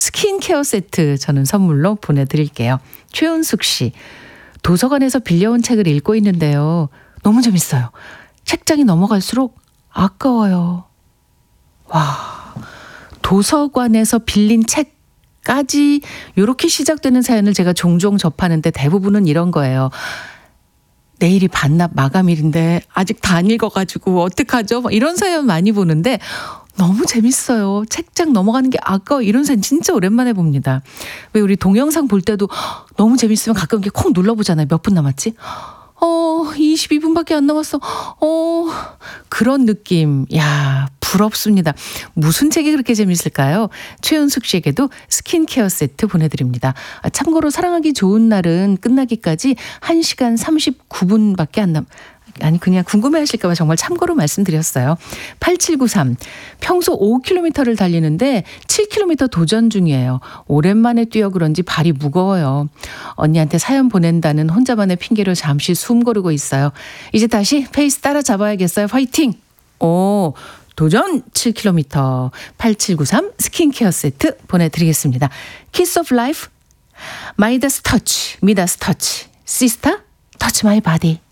스킨케어 세트 저는 선물로 보내드릴게요. 최은숙 씨. 도서관에서 빌려온 책을 읽고 있는데요. 너무 재밌어요. 책장이 넘어갈수록 아까워요. 와, 도서관에서 빌린 책까지 이렇게 시작되는 사연을 제가 종종 접하는데 대부분은 이런 거예요. 내일이 반납 마감일인데 아직 다 안 읽어가지고 어떡하죠? 이런 사연 많이 보는데 너무 재밌어요. 책장 넘어가는 게 아까워. 이런 사연 진짜 오랜만에 봅니다. 왜 우리 동영상 볼 때도 너무 재밌으면 가끔 이렇게 콕 눌러보잖아요. 몇 분 남았지? 22분밖에 안 남았어. 그런 느낌. 야, 부럽습니다. 무슨 책이 그렇게 재밌을까요? 최은숙 씨에게도 스킨케어 세트 보내드립니다. 참고로 사랑하기 좋은 날은 끝나기까지 1시간 39분밖에 안 그냥 궁금해하실까봐 정말 참고로 말씀드렸어요. 8793. 평소 5km를 달리는데 7km 도전 중이에요. 오랜만에 뛰어 그런지 발이 무거워요. 언니한테 사연 보낸다는 혼자만의 핑계로 잠시 숨 고르고 있어요. 이제 다시 페이스 따라잡아야겠어요. 화이팅! 도전 7km 8793 스킨케어 세트 보내드리겠습니다. 키스 오브 라이프 마이다스 터치 미다스 터치 시스타 터치 마이 바디.